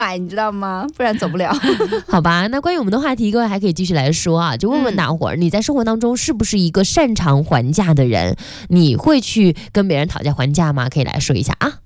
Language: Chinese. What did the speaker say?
买，你知道吗？不然走不了。 好吧，那关于我们的话题，各位还可以继续来说啊，就问问大伙儿，你在生活当中是不是一个擅长还价的人？你会去跟别人讨价还价吗？可以来说一下啊。